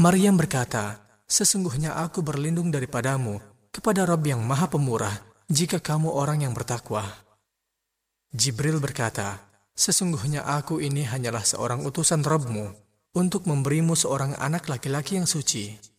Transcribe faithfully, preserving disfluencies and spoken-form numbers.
Maryam berkata, "Sesungguhnya aku berlindung daripadamu kepada Rabb yang Maha Pemurah jika kamu orang yang bertakwa." Jibril berkata, "Sesungguhnya aku ini hanyalah seorang utusan Rabb-Mu untuk memberimu seorang anak laki-laki yang suci."